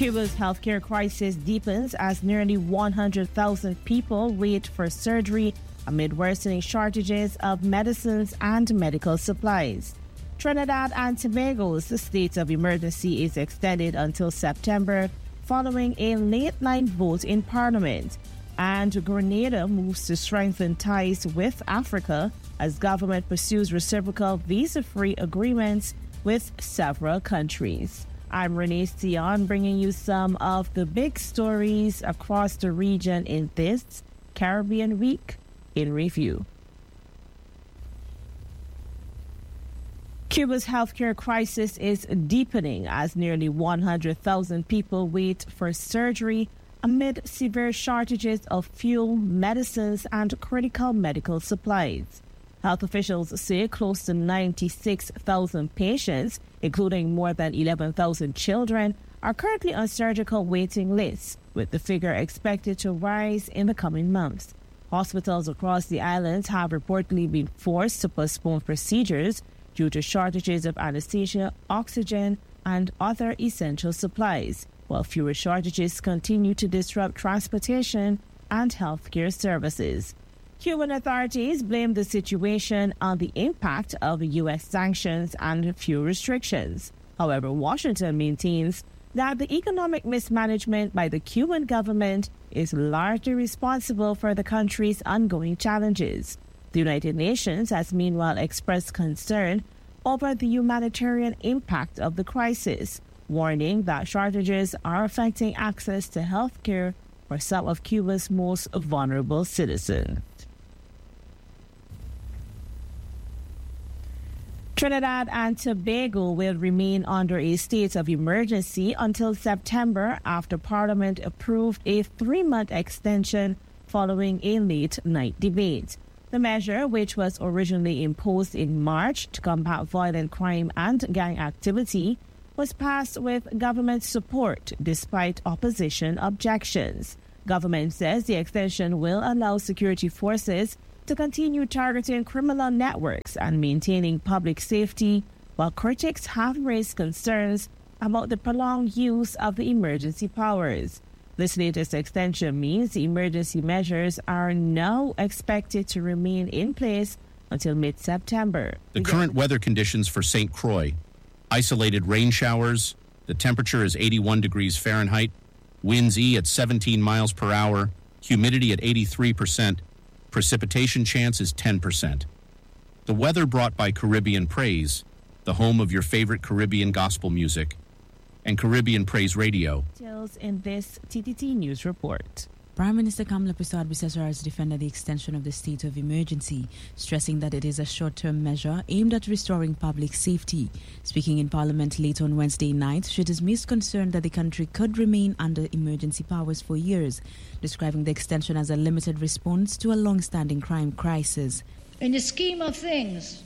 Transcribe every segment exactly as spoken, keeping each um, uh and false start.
Cuba's healthcare crisis deepens as nearly one hundred thousand people wait for surgery amid worsening shortages of medicines and medical supplies. Trinidad and Tobago's state of emergency is extended until September following a late-night vote in Parliament. And Grenada moves to strengthen ties with Africa as government pursues reciprocal visa-free agreements with several countries. I'm Renee Sion, bringing you some of the big stories across the region in this Caribbean Week in Review. Cuba's healthcare crisis is deepening as nearly one hundred thousand people wait for surgery amid severe shortages of fuel, medicines, and critical medical supplies. Health officials say close to ninety-six thousand patients, including more than eleven thousand children, are currently on surgical waiting lists, with the figure expected to rise in the coming months. Hospitals across the islands have reportedly been forced to postpone procedures due to shortages of anesthesia, oxygen, and other essential supplies, while fewer shortages continue to disrupt transportation and healthcare services. Cuban authorities blame the situation on the impact of U S sanctions and fuel restrictions. However, Washington maintains that the economic mismanagement by the Cuban government is largely responsible for the country's ongoing challenges. The United Nations has meanwhile expressed concern over the humanitarian impact of the crisis, warning that shortages are affecting access to health care for some of Cuba's most vulnerable citizens. Trinidad and Tobago will remain under a state of emergency until September after Parliament approved a three-month extension following a late-night debate. The measure, which was originally imposed in March to combat violent crime and gang activity, was passed with government support despite opposition objections. Government says the extension will allow security forces to continue targeting criminal networks and maintaining public safety, while critics have raised concerns about the prolonged use of the emergency powers. This latest extension means the emergency measures are now expected to remain in place until mid-September. The current weather conditions for Saint Croix: isolated rain showers, the temperature is eighty-one degrees Fahrenheit, winds E at seventeen miles per hour, humidity at eighty-three percent, precipitation chance is ten percent. The weather brought by Caribbean Praise, the home of your favorite Caribbean gospel music, and Caribbean Praise Radio. Details in this T T T News Report. Prime Minister Kamala Persad-Bissessar has defended the extension of the state of emergency, stressing that it is a short-term measure aimed at restoring public safety. Speaking in Parliament late on Wednesday night, she dismissed concern that the country could remain under emergency powers for years, describing the extension as a limited response to a long-standing crime crisis. In the scheme of things,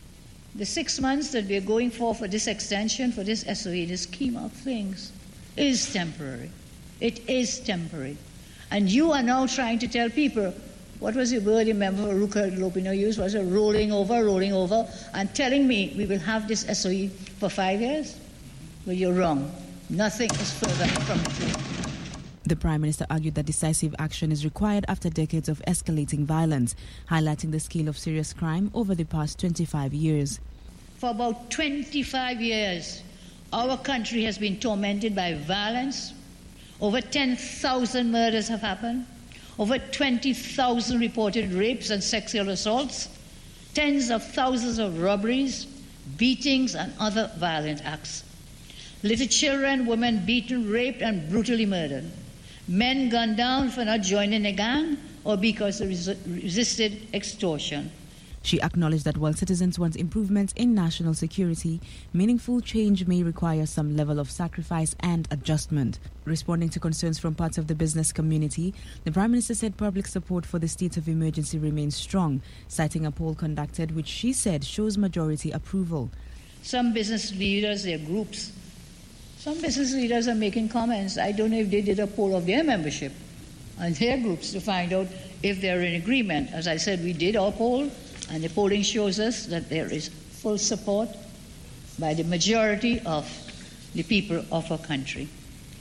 the six months that we are going for for this extension, for this S O E, the scheme of things is temporary. It is temporary. And you are now trying to tell people, what was the word you remember Ruka Lopino used? Was it rolling over, rolling over, and telling me we will have this S O E for five years? Well, you're wrong. Nothing is further from the truth. The Prime Minister argued that decisive action is required after decades of escalating violence, highlighting the scale of serious crime over the past twenty-five years. For about twenty-five years, our country has been tormented by violence. Over ten thousand murders have happened. Over twenty thousand reported rapes and sexual assaults. Tens of thousands of robberies, beatings, and other violent acts. Little children, women beaten, raped, and brutally murdered. Men gunned down for not joining a gang or because they res- resisted extortion. She acknowledged that while citizens want improvements in national security, meaningful change may require some level of sacrifice and adjustment. Responding to concerns from parts of the business community, the Prime Minister said public support for the state of emergency remains strong, citing a poll conducted which she said shows majority approval. Some business leaders, their groups, some business leaders are making comments. I don't know if they did a poll of their membership and their groups to find out if they're in agreement. As I said, we did our poll. And the polling shows us that there is full support by the majority of the people of our country.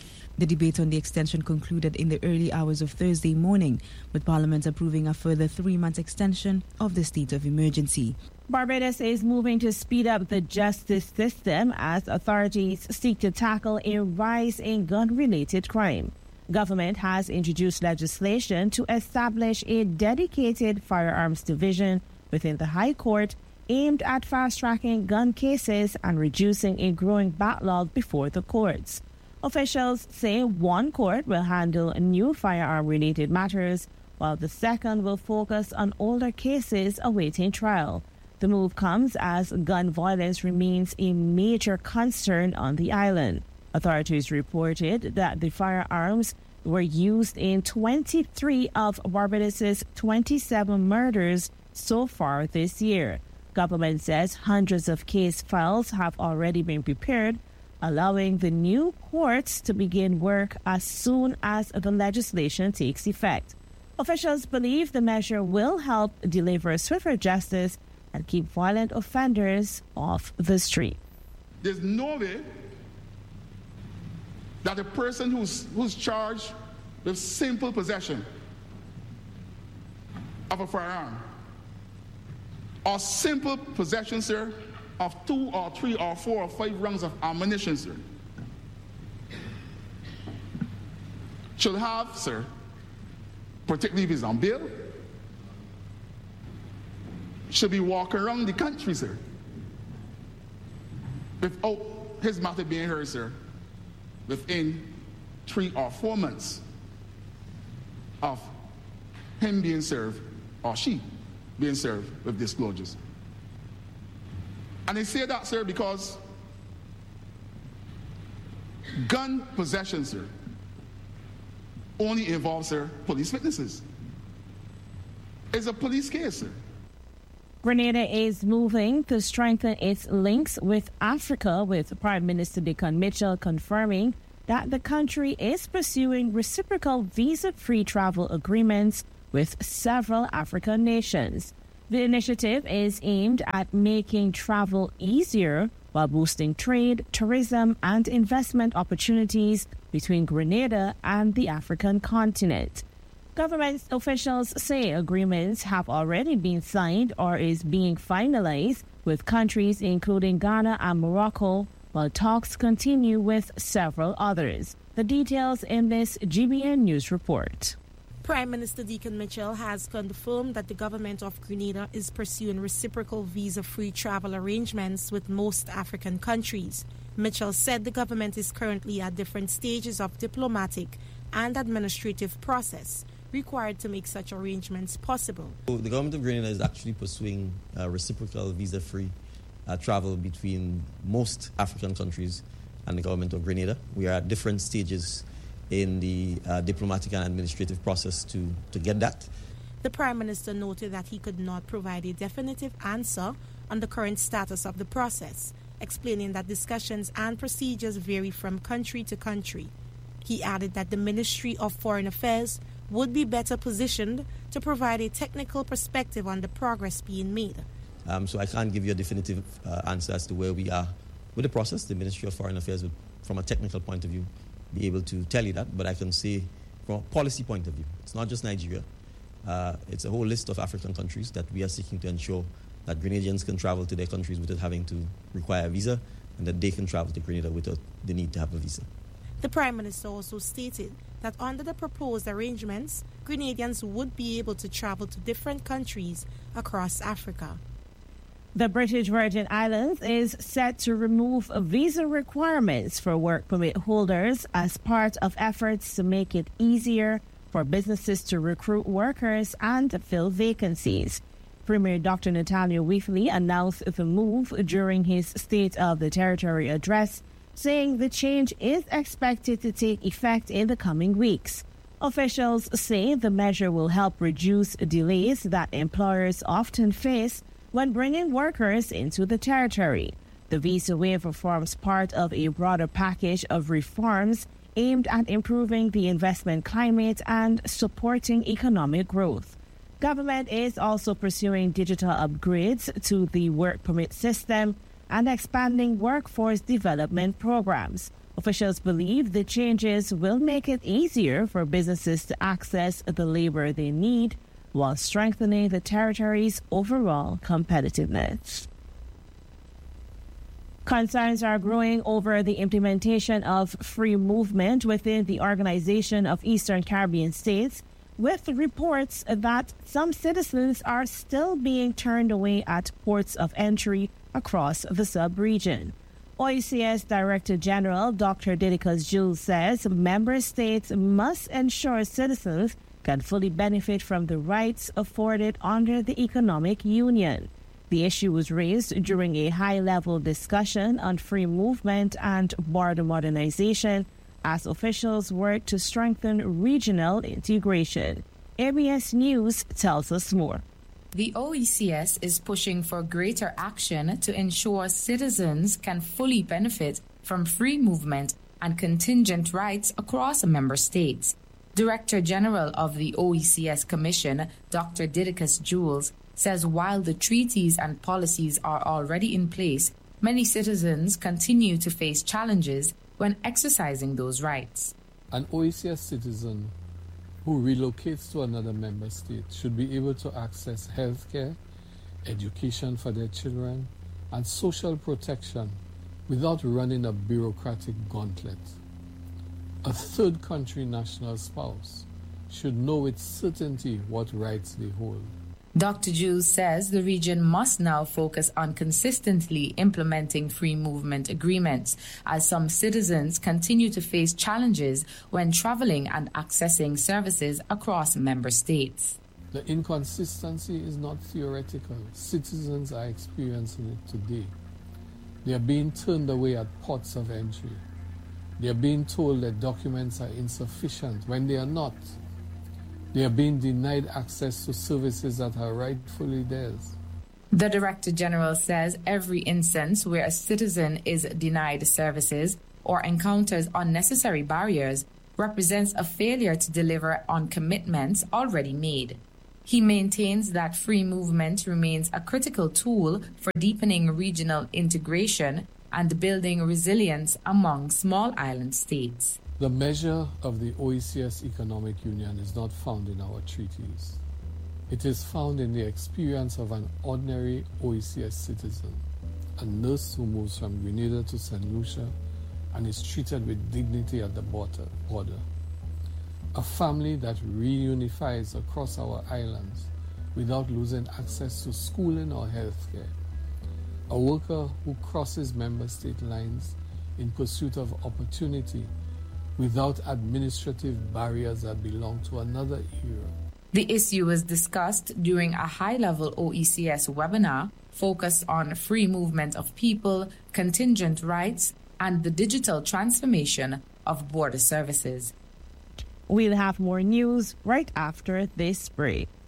The debate on the extension concluded in the early hours of Thursday morning, with Parliament approving a further three-month extension of the state of emergency. Barbados is moving to speed up the justice system as authorities seek to tackle a rise in gun-related crime. Government has introduced legislation to establish a dedicated firearms division within the High Court aimed at fast-tracking gun cases and reducing a growing backlog before the courts. Officials say one court will handle new firearm-related matters, while the second will focus on older cases awaiting trial. The move comes as gun violence remains a major concern on the island. Authorities reported that the firearms were used in twenty-three of Barbados's twenty-seven murders so far this year. Government says hundreds of case files have already been prepared, allowing the new courts to begin work as soon as the legislation takes effect. Officials believe the measure will help deliver swifter justice and keep violent offenders off the street. There's no way that a person who's, who's charged with simple possession of a firearm or simple possession, sir, of two or three or four or five rounds of ammunition, sir, should have, sir, particularly if he's on bail, should be walking around the country, sir, without his matter being heard, sir, within three or four months of him being served or she being served with disclosures. And they say that, sir, because gun possession, sir, only involves, sir, police witnesses. It's a police case, sir. Grenada is moving to strengthen its links with Africa, with Prime Minister Dickon Mitchell confirming that the country is pursuing reciprocal visa-free travel agreements with several African nations. The initiative is aimed at making travel easier while boosting trade, tourism, and investment opportunities between Grenada and the African continent. Government officials say agreements have already been signed or is being finalized with countries including Ghana and Morocco, while talks continue with several others. The details in this G B N News report. Prime Minister Dickon Mitchell has confirmed that the government of Grenada is pursuing reciprocal visa-free travel arrangements with most African countries. Mitchell said the government is currently at different stages of diplomatic and administrative process required to make such arrangements possible. So the government of Grenada is actually pursuing uh, reciprocal visa-free uh, travel between most African countries and the government of Grenada. We are at different stages in the uh, diplomatic and administrative process to, to get that. The Prime Minister noted that he could not provide a definitive answer on the current status of the process, explaining that discussions and procedures vary from country to country. He added that the Ministry of Foreign Affairs would be better positioned to provide a technical perspective on the progress being made. Um, so I can't give you a definitive uh, answer as to where we are with the process. The Ministry of Foreign Affairs would, from a technical point of view, be able to tell you that, but I can say from a policy point of view, it's not just Nigeria. Uh, it's a whole list of African countries that we are seeking to ensure that Grenadians can travel to their countries without having to require a visa, and that they can travel to Grenada without the need to have a visa. The Prime Minister also stated that under the proposed arrangements, Grenadians would be able to travel to different countries across Africa. The British Virgin Islands is set to remove visa requirements for work permit holders as part of efforts to make it easier for businesses to recruit workers and fill vacancies. Premier Doctor Nathaniel Wifley announced the move during his State of the Territory address, saying the change is expected to take effect in the coming weeks. Officials say the measure will help reduce delays that employers often face when bringing workers into the territory. The visa waiver forms part of a broader package of reforms aimed at improving the investment climate and supporting economic growth. Government is also pursuing digital upgrades to the work permit system and expanding workforce development programs. Officials believe the changes will make it easier for businesses to access the labor they need while strengthening the territory's overall competitiveness. Concerns are growing over the implementation of free movement within the Organization of Eastern Caribbean States, with reports that some citizens are still being turned away at ports of entry across the sub-region. O E C S Director General Doctor Didicus Jules says member states must ensure citizens can fully benefit from the rights afforded under the economic union. The issue was raised during a high-level discussion on free movement and border modernization as officials work to strengthen regional integration. A B S News tells us more. The O E C S is pushing for greater action to ensure citizens can fully benefit from free movement and contingent rights across member states. Director General of the O E C S Commission, Doctor Didicus Jules, says while the treaties and policies are already in place, many citizens continue to face challenges when exercising those rights. An O E C S citizen who relocates to another member state should be able to access health care, education for their children, and social protection without running a bureaucratic gauntlet. A third country national spouse should know with certainty what rights they hold. Doctor Jules says the region must now focus on consistently implementing free movement agreements, as some citizens continue to face challenges when traveling and accessing services across member states. The inconsistency is not theoretical. Citizens are experiencing it today. They are being turned away at ports of entry. They are being told that documents are insufficient when they are not. They are being denied access to services that are rightfully theirs. The Director General says every instance where a citizen is denied services or encounters unnecessary barriers represents a failure to deliver on commitments already made. He maintains that free movement remains a critical tool for deepening regional integration and building resilience among small island states. The measure of the O E C S Economic Union is not found in our treaties. It is found in the experience of an ordinary O E C S citizen, a nurse who moves from Grenada to Saint Lucia and is treated with dignity at the border, a family that reunifies across our islands without losing access to schooling or health care, a worker who crosses member state lines in pursuit of opportunity without administrative barriers that belong to another era. The issue was discussed during a high-level O E C S webinar focused on free movement of people, contingent rights, and the digital transformation of border services. We'll have more news right after this break.